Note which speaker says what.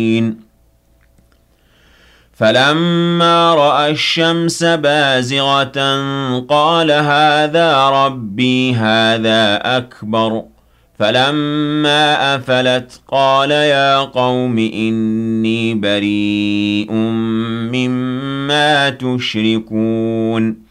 Speaker 1: فَلَمَّا رَأَى الشَّمْسَ بَازِغَةً قَالَ هَٰذَا رَبِّي هَٰذَا أَكْبَرُ فَلَمَّا أَفَلَتْ قَالَ يَا قَوْمِ إِنِّي بَرِيءٌ مِّمَّا تُشْرِكُونَ